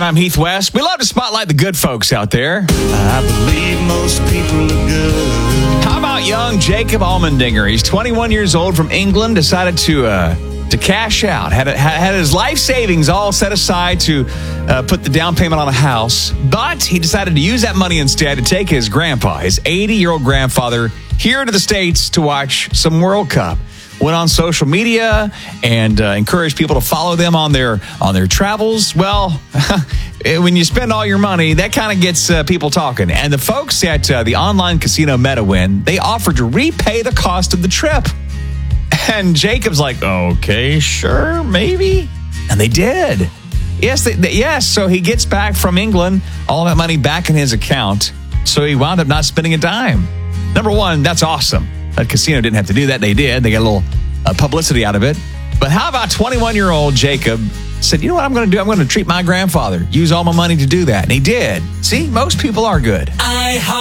And I'm Heath West. We love to spotlight the good folks out there. I believe most people are good. How about young Jacob Allmendinger? He's 21 years old from England, decided to cash out, had his life savings all set aside to put the down payment on a house, but he decided to use that money instead to take his grandpa, his 80-year-old grandfather, here to the States to watch some World Cup. Went on social media and encouraged people to follow them on their travels. Well, when you spend all your money, that kind of gets people talking. And the folks at the online casino MetaWin, they offered to repay the cost of the trip. And Jacob's like, okay, sure, maybe. And they did. Yes. So he gets back from England, all that money back in his account. So he wound up not spending a dime. Number one, that's awesome. That casino didn't have to do that. They did. They got a little publicity out of it. But how about 21-year-old Jacob said, you know what I'm going to do? I'm going to treat my grandfather. Use all my money to do that. And he did. See, most people are good.